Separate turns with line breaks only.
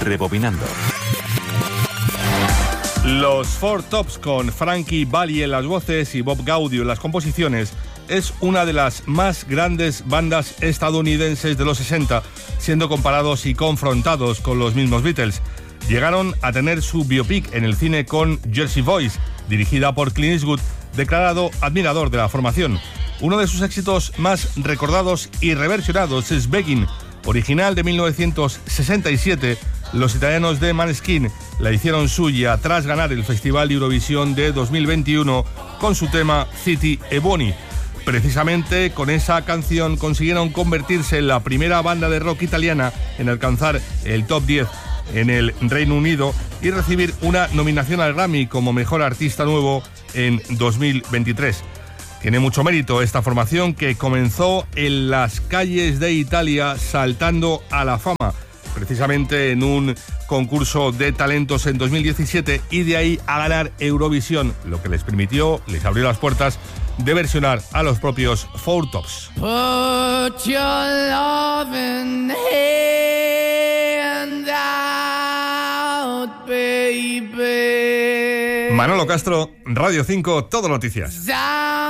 Rebobinando.
Los Four Tops, con Frankie Valli en las voces y Bob Gaudio en las composiciones, es una de las más grandes bandas estadounidenses de los 60, siendo comparados y confrontados con los mismos Beatles. Llegaron a tener su biopic en el cine con Jersey Boys, dirigida por Clint Eastwood, declarado admirador de la formación. Uno de sus éxitos más recordados y reversionados es Begging, original de 1967. Los italianos de Maneskin la hicieron suya tras ganar el Festival de Eurovisión de 2021 con su tema City e Bonnie. Precisamente con esa canción consiguieron convertirse en la primera banda de rock italiana en alcanzar el top 10 en el Reino Unido y recibir una nominación al Grammy como Mejor Artista Nuevo en 2023. Tiene mucho mérito esta formación, que comenzó en las calles de Italia saltando a la fama, precisamente en un concurso de talentos en 2017, y de ahí a ganar Eurovisión, lo que les abrió las puertas de versionar a los propios Four Tops.
Put your loving hand out, baby.
Manolo Castro, Radio 5, Todo Noticias.